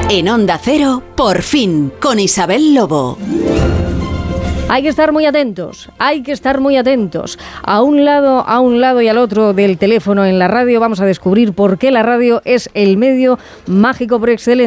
En Onda Cero, Por fin, con Isabel Lobo. Hay que estar muy atentos, A un lado y al otro del teléfono en la radio vamos a descubrir por qué la radio es el medio mágico por excelencia.